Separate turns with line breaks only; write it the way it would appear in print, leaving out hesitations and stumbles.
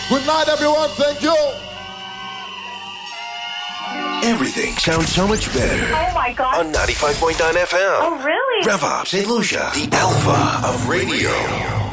Good night, everyone. Thank you.
Everything sounds so much better.
Oh my God.
On 95.9 FM.
Oh really?
Rev Up St. Lucia, the alpha of radio.